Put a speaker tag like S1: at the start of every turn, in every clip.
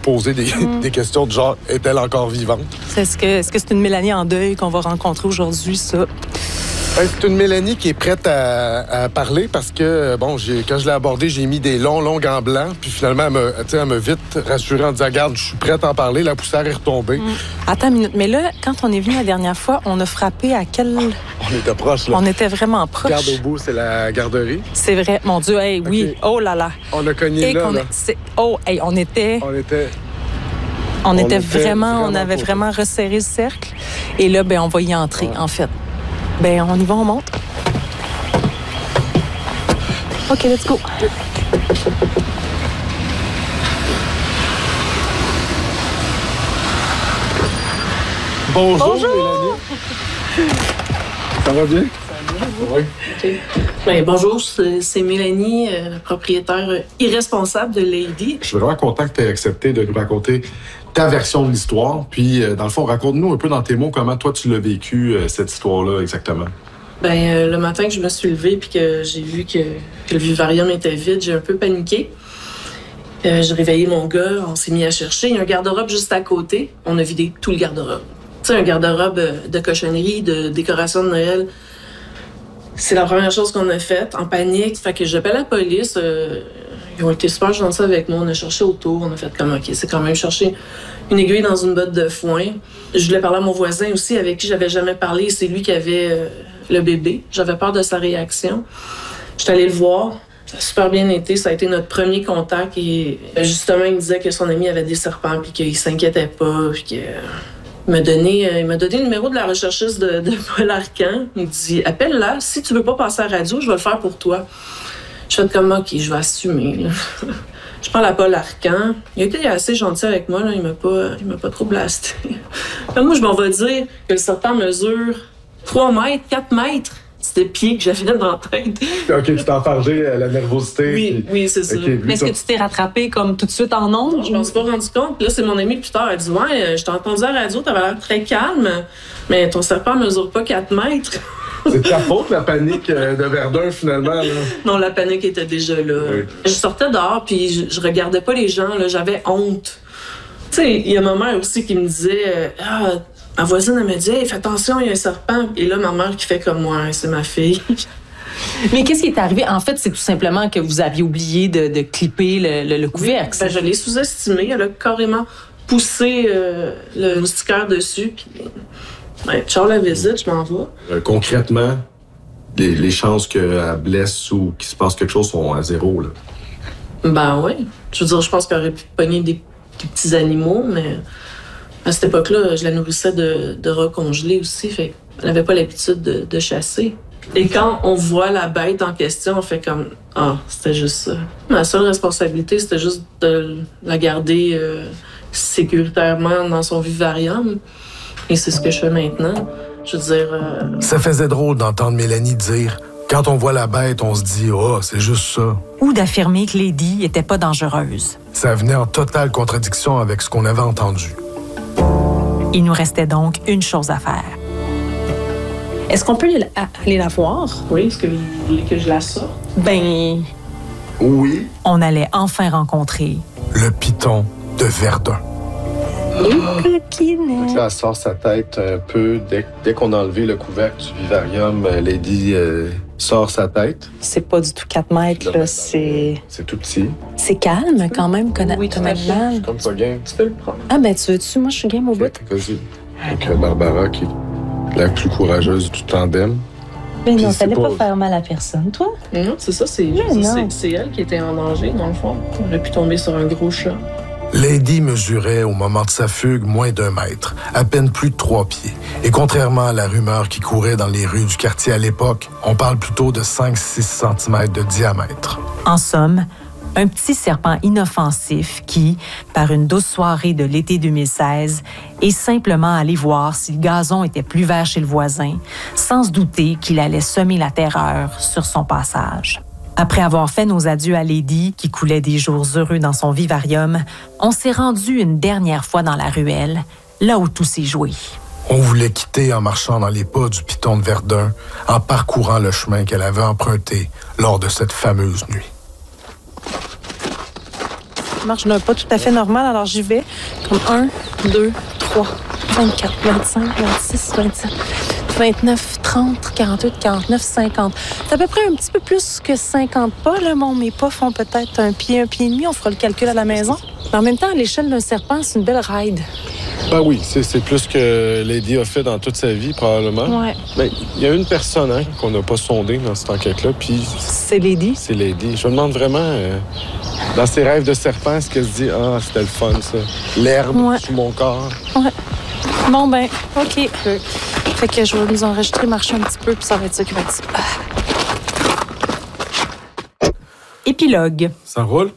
S1: poser des questions du genre, est-elle encore vivante?
S2: Est-ce que c'est une Mélanie en deuil qu'on va rencontrer aujourd'hui, ça?
S1: C'est une Mélanie qui est prête à parler parce que, bon, quand je l'ai abordée, j'ai mis des longs gants blancs. Puis finalement, elle m'a vite rassurée en disant, regarde, je suis prête à en parler. La poussière est retombée.
S2: Attends une minute. Mais là, quand on est venu la dernière fois, on a frappé à quel...
S1: On était proche, là.
S2: On était vraiment proche.
S1: Regarde au bout, c'est la garderie.
S2: C'est vrai. Mon Dieu, hey, oui.
S1: Okay.
S2: Oh là là.
S1: On a cogné là.
S2: On était vraiment, on avait vraiment resserré le cercle. Et là, on va y entrer, en fait. On y va, on monte. OK, let's go.
S1: Bonjour. Mélanie. Ça va bien? Oui.
S3: Okay. Bonjour, c'est Mélanie, propriétaire irresponsable de Lady.
S1: Je suis vraiment content que tu aies accepté de nous raconter ta version de l'histoire. Puis, dans le fond, raconte-nous un peu dans tes mots comment toi, tu l'as vécu, cette histoire-là, exactement.
S3: Le matin que je me suis levée puis que j'ai vu que le vivarium était vide, j'ai un peu paniqué. J'ai réveillé mon gars, on s'est mis à chercher. Il y a un garde-robe juste à côté. On a vidé tout le garde-robe. Tu sais, un garde-robe de cochonnerie, de décoration de Noël. C'est la première chose qu'on a faite, en panique. Fait que j'appelle la police. Ils ont été super gentils avec moi. On a cherché autour. On a fait comme, OK, c'est quand même chercher une aiguille dans une botte de foin. Je voulais parler à mon voisin aussi, avec qui j'avais jamais parlé. C'est lui qui avait le bébé. J'avais peur de sa réaction. J'étais allée le voir. Ça a super bien été. Ça a été notre premier contact. Et justement, il me disait que son ami avait des serpents puis qu'il s'inquiétait pas. Puis que... Il m'a donné le numéro de la recherchiste de Paul Arcan. Il me dit, appelle-la. Si tu veux pas passer à la radio, je vais le faire pour toi. Je fais comme, OK, je vais assumer. Là. Je parle à Paul Arcan. Il a été assez gentil avec moi. Là. Il m'a pas trop blasté. Moi, je m'en vais dire que le serpent mesure 3 mètres, 4 mètres. C'était le pied que j'avais dans la tête.
S1: OK, tu t'es enfargé à la nervosité.
S3: Oui, c'est ça.
S1: Okay,
S2: mais est-ce que tu t'es rattrapé comme tout de suite en ondes?
S3: Je m'en suis pas rendu compte. Là, c'est mon amie plus tard. Elle dit, ouais, je t'ai entendu à la radio, t'avais l'air très calme, mais ton serpent mesure pas 4 mètres.
S1: C'est ta faute, la panique de Verdun, finalement. Là.
S3: Non, la panique était déjà là. Oui. Je sortais dehors, puis je regardais pas les gens. Là, j'avais honte. Tu sais, il y a ma mère aussi qui me disait, ma voisine, elle me dit, hey, fais attention, il y a un serpent. Et là, ma mère qui fait comme moi, c'est ma fille.
S2: Mais qu'est-ce qui est arrivé? En fait, c'est tout simplement que vous aviez oublié de clipper le couvercle.
S3: Oui, je l'ai sous-estimé. Elle a carrément poussé le moustiquaire dessus. Puis, ciao la visite, je m'en vais.
S1: Concrètement, les chances qu'elle blesse ou qu'il se passe quelque chose sont à 0. Là.
S3: Oui. Je veux dire, je pense qu'elle aurait pu pogner des petits animaux, mais... À cette époque-là, je la nourrissais de rats congelés aussi, fait elle n'avait pas l'habitude de chasser. Et quand on voit la bête en question, on fait comme « Ah, c'était juste ça ». Ma seule responsabilité, c'était juste de la garder sécuritairement dans son vivarium. Et c'est ce que je fais maintenant. Je veux dire...
S4: Ça faisait drôle d'entendre Mélanie dire « Quand on voit la bête, on se dit « Oh, c'est juste ça ».
S2: Ou d'affirmer que Lady n'était pas dangereuse.
S4: Ça venait en totale contradiction avec ce qu'on avait entendu.
S2: Il nous restait donc une chose à faire.
S5: Est-ce qu'on peut aller la voir?
S3: Oui, est-ce que vous voulez que je la sorte?
S1: Oui.
S2: On allait enfin rencontrer...
S4: le python de Verdun.
S1: Donc là, elle sort sa tête un peu. Dès qu'on a enlevé le couvercle du vivarium, Lady sort sa tête.
S2: C'est pas du tout 4 mètres, là, c'est...
S1: C'est tout petit.
S2: C'est calme, quand même,
S3: Oui,
S2: comme animal.
S1: C'est comme pas game.
S3: Tu peux le prendre.
S2: Ah, tu veux-tu? Moi, je suis game au bout.
S1: Vas-y. Donc, Barbara, qui est la plus courageuse du tandem.
S2: Mais non, ça n'allait pas faire mal à personne, toi?
S3: Non, c'est ça, c'est elle qui était en danger, dans le fond. On aurait pu tomber sur un gros chat.
S4: Lady mesurait, au moment de sa fugue, moins d'1 mètre, à peine plus de 3 pieds. Et contrairement à la rumeur qui courait dans les rues du quartier à l'époque, on parle plutôt de 5-6 cm de diamètre.
S2: En somme, un petit serpent inoffensif qui, par une douce soirée de l'été 2016, est simplement allé voir si le gazon était plus vert chez le voisin, sans se douter qu'il allait semer la terreur sur son passage. Après avoir fait nos adieux à Lady, qui coulait des jours heureux dans son vivarium, on s'est rendu une dernière fois dans la ruelle, là où tout s'est joué.
S4: On voulait quitter en marchant dans les pas du python de Verdun, en parcourant le chemin qu'elle avait emprunté lors de cette fameuse nuit.
S5: marche d'un pas tout à fait normal, alors j'y vais. Comme 1, 2, 3, 24, 25, 26, 27, 29, 30, 48, 49, 50. C'est à peu près un petit peu plus que 50 pas. Là, mes pas font peut-être un pied et demi. On fera le calcul à la maison. Mais en même temps, à l'échelle d'un serpent, c'est une belle ride.
S1: Ben oui, c'est plus que Lady a fait dans toute sa vie, probablement.
S5: Ouais.
S1: Ben, il y a une personne qu'on n'a pas sondée dans cette enquête-là, puis...
S5: C'est Lady?
S1: C'est Lady. Je me demande vraiment, dans ses rêves de serpent, est-ce qu'elle se dit « Ah, c'était le fun, ça. L'herbe sous mon corps. »
S5: Ouais. Bon, ben, OK. Fait que je vais nous enregistrer, marcher un petit peu, puis ça va être ça qui va être ça.
S2: Épilogue.
S1: Ça roule?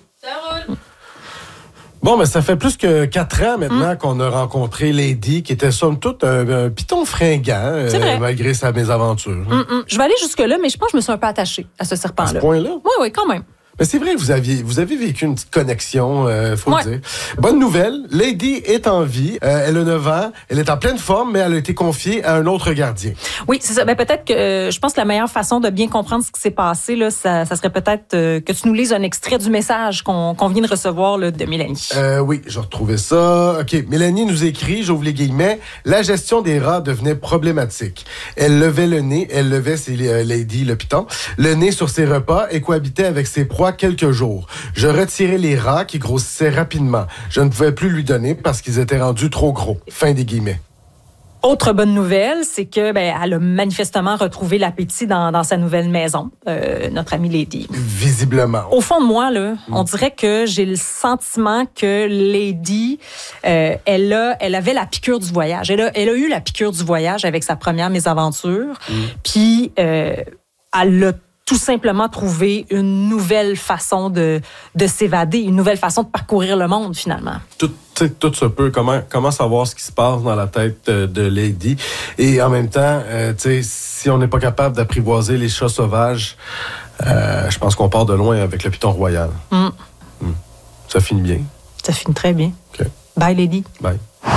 S1: Bon, mais ça fait plus que 4 ans maintenant qu'on a rencontré Lady, qui était somme toute un piton fringant, malgré sa mésaventure.
S2: Je vais aller jusque-là, mais je pense que je me suis un peu attachée à ce serpent-là.
S1: À ce point-là?
S2: Oui, quand même.
S1: Mais c'est vrai que vous avez vécu une petite connexion, faut le dire. Bonne nouvelle, Lady est en vie. Elle a 9 ans. Elle est en pleine forme, mais elle a été confiée à un autre gardien.
S2: Oui, c'est ça. Ben, peut-être que je pense que la meilleure façon de bien comprendre ce qui s'est passé, là, ça serait peut-être que tu nous lises un extrait du message qu'on vient de recevoir là, de Mélanie.
S1: Oui, j'ai retrouvé ça. OK, Mélanie nous écrit, j'ouvre les guillemets, la gestion des rats devenait problématique. Elle levait le nez, c'est Lady le piton, le nez sur ses repas et cohabitait avec ses proies quelques jours. Je retirais les rats qui grossissaient rapidement. Je ne pouvais plus lui donner parce qu'ils étaient rendus trop gros. Fin des guillemets.
S2: Autre bonne nouvelle, c'est que elle a manifestement retrouvé l'appétit dans sa nouvelle maison, notre amie Lady.
S1: Visiblement.
S2: Au fond de moi, là, on dirait que j'ai le sentiment que Lady, elle avait la piqûre du voyage. Elle a eu la piqûre du voyage avec sa première mésaventure. Puis elle a tout simplement trouvé une nouvelle façon de s'évader, une nouvelle façon de parcourir le monde, finalement. Tout
S1: se peut. Comment savoir ce qui se passe dans la tête de Lady? Et en même temps, si on n'est pas capable d'apprivoiser les chats sauvages, je pense qu'on part de loin avec le piton royal. Ça finit bien.
S2: Ça finit très bien.
S1: OK.
S2: Bye, Lady.
S1: Bye.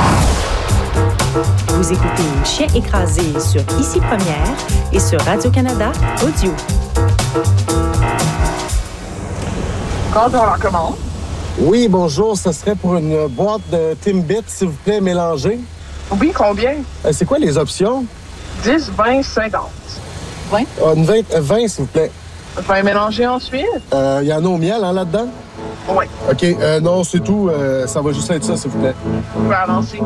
S2: Vous écoutez Chien écrasé sur Ici Première et sur Radio-Canada Audio.
S6: Quand on recommence?
S1: Oui, bonjour. Ça serait pour une boîte de Timbits, s'il vous plaît, mélangée.
S6: Oui, combien?
S1: C'est quoi les options?
S6: 10, 20, 50. 20?
S1: Une 20, s'il vous plaît.
S6: 20 mélangés ensuite?
S1: Il y en a au miel, là-dedans?
S6: Oui.
S1: OK. Non, c'est tout. Ça va juste être ça, s'il vous plaît.
S6: Vous pouvez avancer.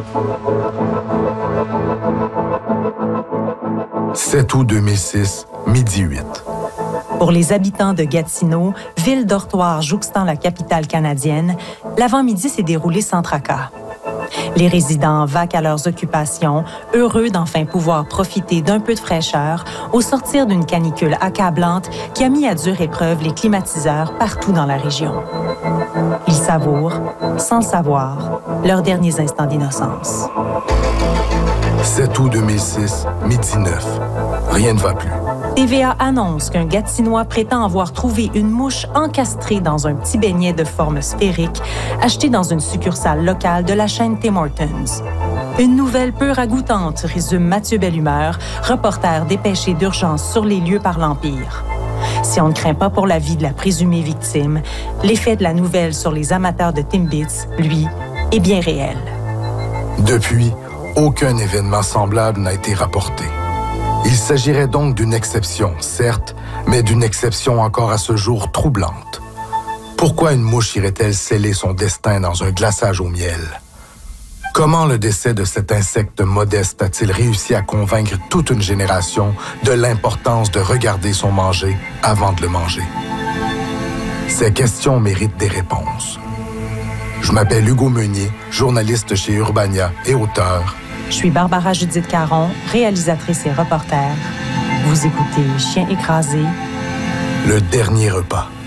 S4: 7 août 2006, midi 8.
S2: Pour les habitants de Gatineau, ville dortoir jouxtant la capitale canadienne, l'avant-midi s'est déroulé sans tracas. Les résidents vaquent à leurs occupations, heureux d'enfin pouvoir profiter d'un peu de fraîcheur au sortir d'une canicule accablante qui a mis à dure épreuve les climatiseurs partout dans la région. Ils savourent, sans le savoir, leurs derniers instants d'innocence.
S4: 7 août 2006, midi 9. Rien ne va plus.
S2: TVA annonce qu'un Gatinois prétend avoir trouvé une mouche encastrée dans un petit beignet de forme sphérique acheté dans une succursale locale de la chaîne Tim Hortons. Une nouvelle peu ragoûtante, résume Mathieu Bellumeur, reporter dépêché d'urgence sur les lieux par l'Empire. Si on ne craint pas pour la vie de la présumée victime, l'effet de la nouvelle sur les amateurs de Timbits, lui, est bien réel.
S4: Depuis, aucun événement semblable n'a été rapporté. Il s'agirait donc d'une exception, certes, mais d'une exception encore à ce jour troublante. Pourquoi une mouche irait-elle sceller son destin dans un glaçage au miel? Comment le décès de cet insecte modeste a-t-il réussi à convaincre toute une génération de l'importance de regarder son manger avant de le manger? Ces questions méritent des réponses. Je m'appelle Hugo Meunier, journaliste chez Urbania et auteur.
S2: Je suis Barbara Judith Caron, réalisatrice et reporter. Vous écoutez Chien écrasé.
S4: Le dernier repas.